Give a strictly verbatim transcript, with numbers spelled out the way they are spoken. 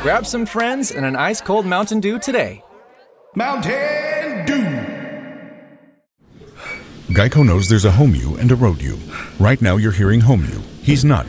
Grab some friends and an ice-cold Mountain Dew today. Mountain Dew! Geico knows there's a home you and a road you. Right now you're hearing home you. He's not